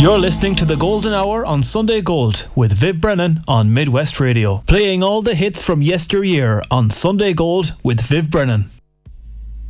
You're listening to The Golden Hour on Sunday Gold with Viv Brennan on Midwest Radio. Playing all the hits from yesteryear on Sunday Gold with Viv Brennan.